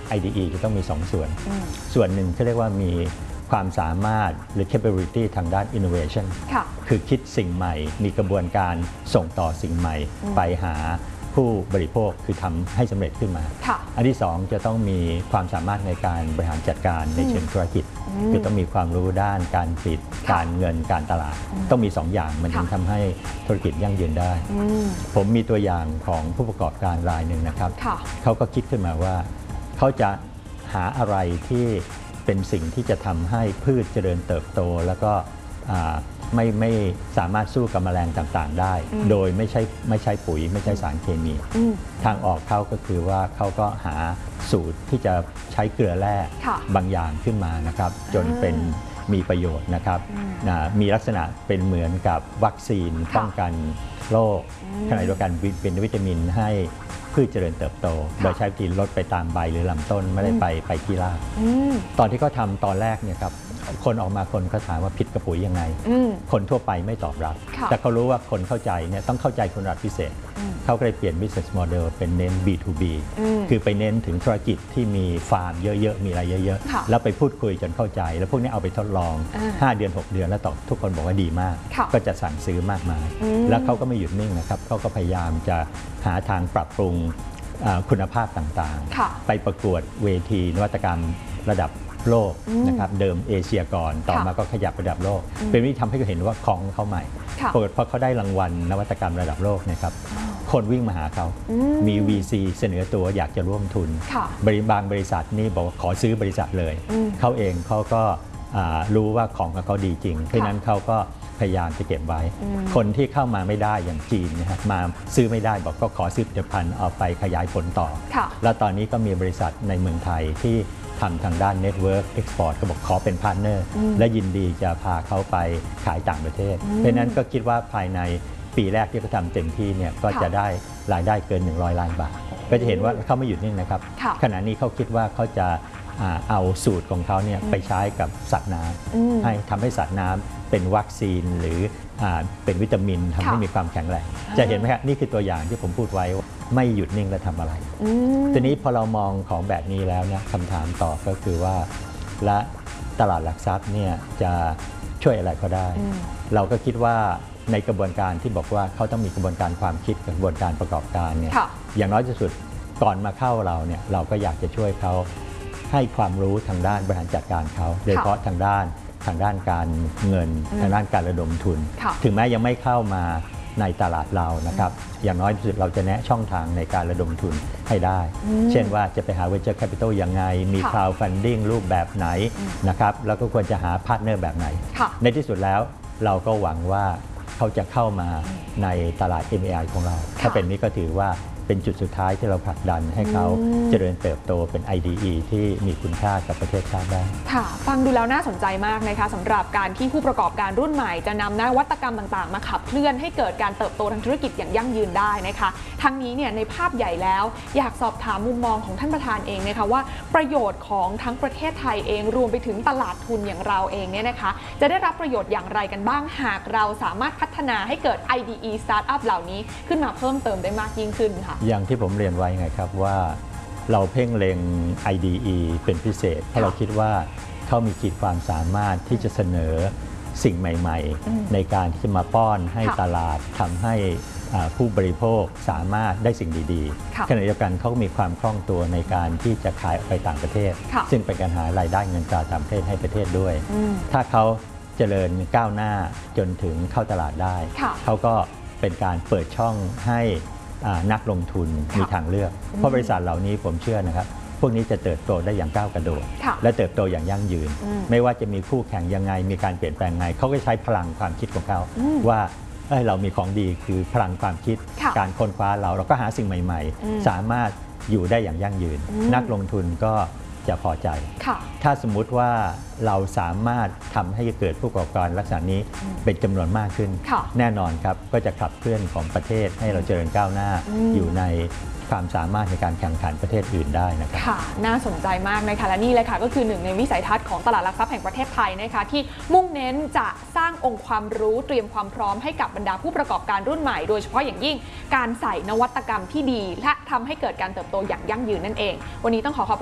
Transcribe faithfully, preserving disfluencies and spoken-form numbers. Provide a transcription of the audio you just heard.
ไอ ดี อี จะต้องมีสองส่วนส่วนหนึ่งเขาเรียกว่ามีความสามารถหรือ capability ทางด้าน innovation คือคิดสิ่งใหม่มีกระบวนการส่งต่อสิ่งใหม่ไปหาผู้บริโภคคือทำให้สำเร็จขึ้นมาอันที่สองจะต้องมีความสามารถในการบริหารจัดการในเชิงธุรกิจคือต้องมีความรู้ด้านการผลิตการเงินการตลาดต้องมีสองอย่างมันถึงทำให้ธุรกิจยั่งยืนได้ผมมีตัวอย่างของผู้ประกอบการรายหนึ่งนะครับเขาก็คิดขึ้นมาว่าเขาจะหาอะไรที่เป็นสิ่งที่จะทำให้พืชเจริญเติบโตแล้วก็ไม่ไม่สามารถสู้กับแมลงต่างๆได้โดยไม่ใช่ไม่ใช่ปุ๋ยไม่ใช่สารเคมีทางออกเขาก็คือว่าเขาก็หาสูตรที่จะใช้เกลือแร่บางอย่างขึ้นมานะครับจนเป็นมีประโยชน์นะครับมีลักษณะเป็นเหมือนกับวัคซีนป้องกันโรคขณะเดียวกันเป็นวิตามินให้พืชเจริญเติบโตโดยใช้วิธีลดไปตามใบหรือลำต้นไม่ได้ไปไปที่รากตอนที่เขาทำตอนแรกเนี่ยครับคนออกมาคนเขาถามว่าผิดกับปุ๋ยยังไงคนทั่วไปไม่ตอบรับแต่เขารู้ว่าคนเข้าใจเนี่ยต้องเข้าใจคุณรัฐพิเศษเขาก็เลยเปลี่ยน business model เป็นเน้น บี ทู บี คือไปเน้นถึงธุรกิจที่มีฟาร์มเยอะๆมีอะไรเยอะๆแล้วไปพูดคุยจนเข้าใจแล้วพวกนี้เอาไปทดลองห้าเดือนหกเดือนแล้วตอบทุกคนบอกว่าดีมากก็จะสั่งซื้อมากมายแล้วเขาก็ไม่หยุดนิ่งนะครับเขาก็พยายามจะหาทางปรับปรุงคุณภาพต่างๆไปประกวดเวทีนวัตกรรมระดับโลกนะครับเดิมเอเชียก่อนต่อมาก็ขยับระดับโลกเป็นวิธีทำให้เขาเห็นว่าของเขาใหม่ปรากฏพอเขาได้รางวัลนวัตกรรมระดับโลกนะครับคนวิ่งมาหาเขามี วี ซี เสนอตัวอยากจะร่วมทุนบริบางบริษัทนี่บอกว่าขอซื้อบริษัทเลยเขาเองเขาก็รู้ว่าของของเขาดีจริงเพราะนั้นเขาก็พยายามจะเก็บไว้คนที่เข้ามาไม่ได้อย่างจีนนะครับมาซื้อไม่ได้บอกก็ขอซื้อผลิตภัณฑ์เอาไปขยายผลต่อแล้วตอนนี้ก็มีบริษัทในเมืองไทยที่ทำทางด้าน Network Export ก็บอกขอเป็นพาร์ทเนอร์และยินดีจะพาเขาไปขายต่างประเทศเพราะนั้นก็คิดว่าภายในปีแรกที่เขาทำเต็มที่เนี่ยก็จะได้รายได้เกินหนึ่งร้อยล้านบาทก็จะเห็นว่าเขาไม่หยุดนิ่งนะครับขณะนี้เขาคิดว่าเขาจะเอาสูตรของเขาเนี่ยไปใช้กับสัตว์น้ำให้ทำให้สัตว์น้ำเป็นวัคซีนหรือเป็นวิตามินทำให้มีความแข็งแรงจะเห็นไหมครับนี่คือตัวอย่างที่ผมพูดไว้ไม่หยุดนิ่งและทำอะไรทีนี้พอเรามองของแบบนี้แล้วนะคำถามต่อก็คือว่าและตลาดหลักทรัพย์เนี่ยจะช่วยอะไรเขาได้เราก็คิดว่าในกระบวนการที่บอกว่าเขาต้องมีกระบวนการความคิดกระบวนการประกอบการเนี่ยอย่างน้อยที่สุดก่อนมาเข้าเราเนี่ยเราก็อยากจะช่วยเขาให้ความรู้ทางด้านบริหารจัดการเขาโดยเฉพาะทางด้านทางด้านการเงินทางด้านการระดมทุนถึงแม้ยังไม่เข้ามาในตลาดเรานะครับอย่างน้อยที่สุดเราจะแนะช่องทางในการระดมทุนให้ได้เช่นว่าจะไปหา venture capital ยังไงมี crowdfunding รูปแบบไหนนะครับแล้วก็ควรจะหาพาร์ทเนอร์แบบไหนในที่สุดแล้วเราก็หวังว่าเขาจะเข้ามาในตลาด เอ็ม เอ ไอ ของเราถ้าเป็นนี้ก็ถือว่าเป็นจุดสุดท้ายที่เราผลักดันให้เขาเจริญเติบโตเป็น ไอ ดี อี ที่มีคุณค่ากับประเทศชาติได้ค่ะฟังดูแล้วน่าสนใจมากนะคะสำหรับการที่ผู้ประกอบการรุ่นใหม่จะนำนวัตกรรมต่างๆมาขับเคลื่อนให้เกิดการเติบโตทางธุรกิจอย่างยั่งยืนได้นะคะทั้งนี้เนี่ยในภาพใหญ่แล้วอยากสอบถามมุมมองของท่านประธานเองนะคะว่าประโยชน์ของทั้งประเทศไทยเองรวมไปถึงตลาดทุนอย่างเราเองเนี่ยนะคะจะได้รับประโยชน์อย่างไรกันบ้างหากเราสามารถพัฒนาให้เกิด ไอ ดี อี Startup เหล่านี้ขึ้นมาเพิ่มเติมได้มากยิ่งขึ้นค่ะอย่างที่ผมเรียนไว้ไงครับว่าเราเพ่งเล็ง ไอ ดี อี เป็นพิเศษเพราะเราคิดว่าเขามีขีดความสามารถที่จะเสนอสิ่งใหม่ๆในการที่จะมาป้อนให้ตลาดทำให้ผู้บริโภคสามารถได้สิ่งดีๆขณะเดียวกันเขาก็มีความคล่องตัวในการที่จะขายออกไปต่างประเทศซึ่งเป็นการหารายได้เงินตราต่างประเทศให้ประเทศด้วยถ้าเขาเจริญก้าวหน้าจนถึงเข้าตลาดได้เขาก็เป็นการเปิดช่องให้นักลงทุนมีทางเลือกเพราะบริษัทเหล่านี้ผมเชื่อนะครับพวกนี้จะเติบโตได้อย่างก้าวกระโดดและเติบโตอย่างยั่งยืนไม่ว่าจะมีคู่แข่งยังไงมีการเปลี่ยนแปลงไงเขาก็ใช้พลังความคิดของเขาว่าเรามีของดีคือพลังความคิดการค้นคว้าเราเราก็หาสิ่งใหม่ๆสามารถอยู่ได้อย่างยั่งยืนนักลงทุนก็จะพอใจถ้าสมมุติว่าเราสามารถทำให้เกิดผู้ประกอบการลักษณะนี้เป็นจำนวนมากขึ้นแน่นอนครับก็จะขับเคลื่อนของประเทศให้เราเจริญก้าวหน้าอยู่ในความสามารถในการแข่งขันประเทศอื่นได้นะครับค่ะน่าสนใจมากนะคะและนี่เลยค่ะก็คือหนึ่งในวิสัยทัศน์ของตลาดหลักทรัพย์แห่งประเทศไทยนะคะที่มุ่งเน้นจะสร้างองค์ความรู้เตรียมความพร้อมให้กับบรรดาผู้ประกอบการรุ่นใหม่โดยเฉพาะอย่างยิ่งการใส่นวัตกรรมที่ดีและทำให้เกิดการเติบโตอย่างยั่งยืนนั่นเองวันนี้ต้องขอขอบ